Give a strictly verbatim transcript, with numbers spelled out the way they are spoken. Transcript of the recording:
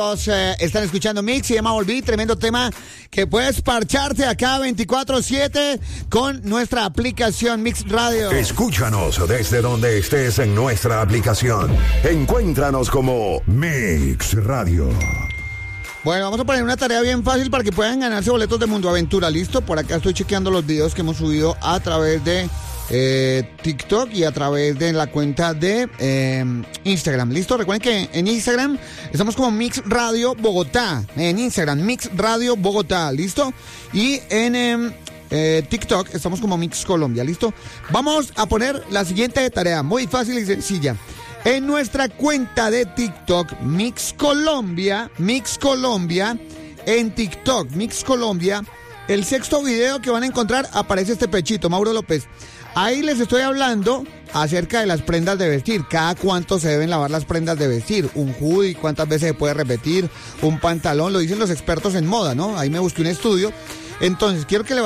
Eh, están escuchando Mix, se llama Volví, tremendo tema que puedes parcharte acá veinticuatro siete con nuestra aplicación Mix Radio. Escúchanos desde donde estés en nuestra aplicación. Encuéntranos como Mix Radio. Bueno, vamos a poner una tarea bien fácil para que puedan ganarse boletos de Mundo Aventura, ¿listo? Por acá estoy chequeando los videos que hemos subido a través de eh, TikTok y a través de la cuenta de eh, Instagram, ¿listo? Recuerden que en Instagram estamos como Mix Radio Bogotá, en Instagram Mix Radio Bogotá, ¿listo? Y en eh, eh, TikTok estamos como Mix Colombia, ¿listo? Vamos a poner la siguiente tarea, muy fácil y sencilla. En nuestra cuenta de TikTok, Mix Colombia, Mix Colombia, en TikTok, Mix Colombia, el sexto video que van a encontrar aparece este pechito, Mauro López. Ahí les estoy hablando acerca de las prendas de vestir, cada cuánto se deben lavar las prendas de vestir, un hoodie, cuántas veces se puede repetir, un pantalón, lo dicen los expertos en moda, ¿no? Ahí me busqué un estudio. Entonces, quiero que le